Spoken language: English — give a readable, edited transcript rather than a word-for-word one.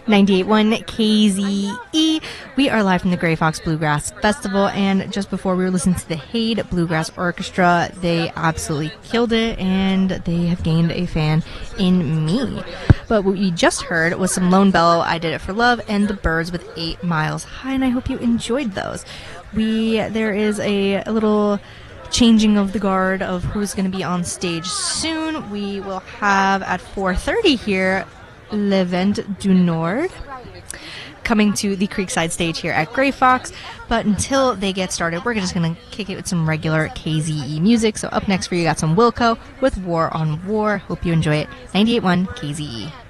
98.1 KZE. We are live from the Grey Fox Bluegrass Festival, and just before we were listening to the Hade Bluegrass Orchestra, they absolutely killed it, and they have gained a fan in me. But what we just heard was some Lone Bellow, I Did It for Love, and The Byrds with 8 Miles High, and I hope you enjoyed those. There is a little changing of the guard of who's going to be on stage soon. We will have at 4:30 here Le Vent du Nord coming to the Creekside stage here at Grey Fox. But until they get started, we're just going to kick it with some regular KZE music. So up next for you got some Wilco with War on War. Hope you enjoy it. 98.1 KZE.